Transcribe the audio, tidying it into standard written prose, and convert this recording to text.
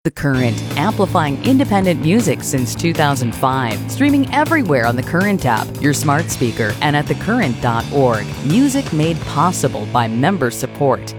The Current, amplifying independent music since 2005. Streaming everywhere on the Current app, your smart speaker, and at thecurrent.org. Music made possible by member support.